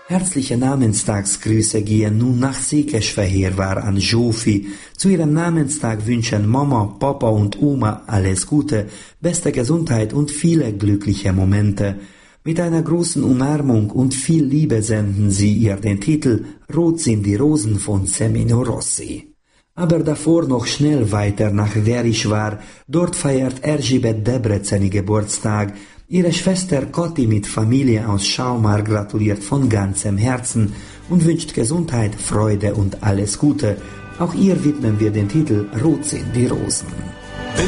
Herzliche Namenstagsgrüße gehen nun nach Székesfehérvár an Zsófi. Zu ihrem Namenstag wünschen Mama, Papa und Oma alles Gute, beste Gesundheit und viele glückliche Momente. Mit einer großen Umarmung und viel Liebe senden sie ihr den Titel Rot sind die Rosen von Semino Rossi. Aber davor noch schnell weiter nach Verisvar, dort feiert Erzsébet Debreceni Geburtstag. Ihre Schwester Kathi mit Familie aus Schaumar gratuliert von ganzem Herzen und wünscht Gesundheit, Freude und alles Gute. Auch ihr widmen wir den Titel Rot sind die Rosen.